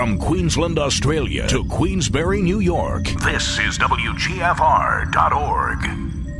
From Queensland, Australia to Queensbury, New York, this is WGFR.org.